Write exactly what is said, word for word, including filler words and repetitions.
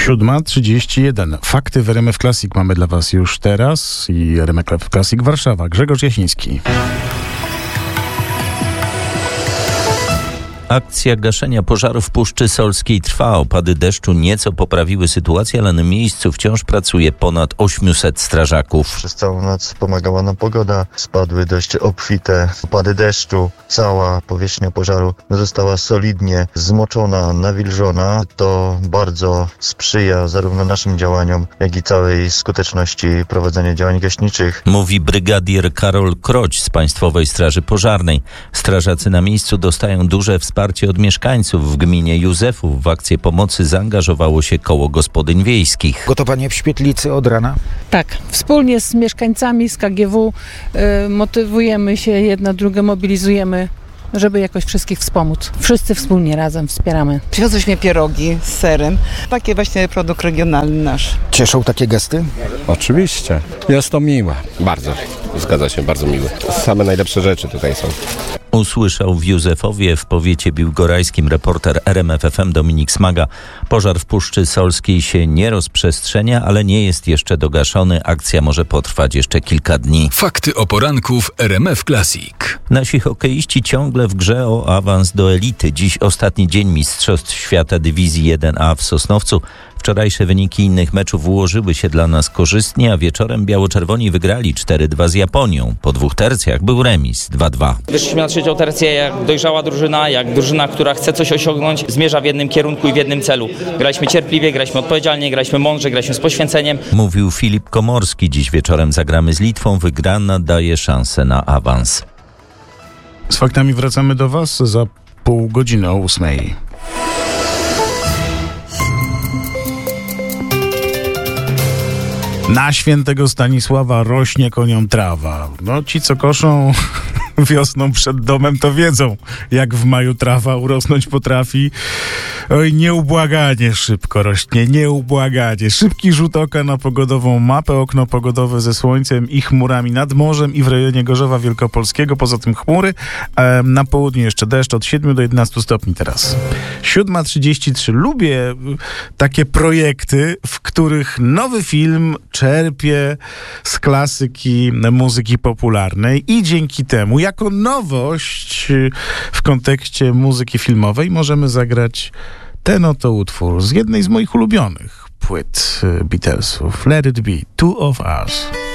siódma trzydzieści jeden. Fakty w R M F Classic mamy dla Was już teraz i R M F Classic Warszawa. Grzegorz Jasiński. Akcja gaszenia pożarów w Puszczy Solskiej trwa. Opady deszczu nieco poprawiły sytuację, ale na miejscu wciąż pracuje ponad osiemset strażaków. Przez całą noc pomagała nam pogoda. Spadły dość obfite opady deszczu. Cała powierzchnia pożaru została solidnie zmoczona, nawilżona. To bardzo sprzyja zarówno naszym działaniom, jak i całej skuteczności prowadzenia działań gaśniczych. Mówi brygadier Karol Kroć z Państwowej Straży Pożarnej. Strażacy na miejscu dostają duże wsparcie od mieszkańców. W gminie Józefów w akcję pomocy zaangażowało się koło gospodyń wiejskich. Gotowanie w świetlicy od rana? Tak, wspólnie z mieszkańcami, z K G W y, motywujemy się, jedna drugą mobilizujemy, żeby jakoś wszystkich wspomóc. Wszyscy wspólnie razem wspieramy. Przywiozłyśmy pierogi z serem. Taki właśnie produkt regionalny nasz. Cieszą takie gesty? Oczywiście. Jest to miłe. Bardzo. Zgadza się, bardzo miłe. Same najlepsze rzeczy tutaj są. Usłyszał w Józefowie w powiecie biłgorajskim reporter R M F F M Dominik Smaga. Pożar w Puszczy Solskiej się nie rozprzestrzenia, ale nie jest jeszcze dogaszony. Akcja może potrwać jeszcze kilka dni. Fakty o poranku w R M F Classic. Nasi hokeiści ciągle w grze o awans do elity. Dziś ostatni dzień Mistrzostw Świata Dywizji jeden A w Sosnowcu. Wczorajsze wyniki innych meczów ułożyły się dla nas korzystnie, a wieczorem biało-czerwoni wygrali cztery dwa z Japonią. Po dwóch tercjach był remis dwa dwa. Wyszliśmy na trzecią tercję jak dojrzała drużyna, jak drużyna, która chce coś osiągnąć, zmierza w jednym kierunku i w jednym celu. Graliśmy cierpliwie, graliśmy odpowiedzialnie, graliśmy mądrze, graliśmy z poświęceniem. Mówił Filip Komorski. Dziś wieczorem zagramy z Litwą. Wygrana daje szansę na awans. Z faktami wracamy do Was za pół godziny o ósmej. Na świętego Stanisława rośnie koniom trawa. No ci, co koszą wiosną przed domem, to wiedzą, jak w maju trawa urosnąć potrafi. Oj, nieubłaganie szybko rośnie, nieubłaganie. Szybki rzut oka na pogodową mapę, okno pogodowe ze słońcem i chmurami nad morzem i w rejonie Gorzowa Wielkopolskiego. Poza tym chmury. Na południu jeszcze deszcz od siedmiu do jedenastu stopni teraz. siódma trzydzieści trzy. Lubię takie projekty, w których nowy film czerpie z klasyki muzyki popularnej i dzięki temu jako nowość w kontekście muzyki filmowej możemy zagrać ten oto utwór z jednej z moich ulubionych płyt Beatlesów. Let It Be, Two of Us.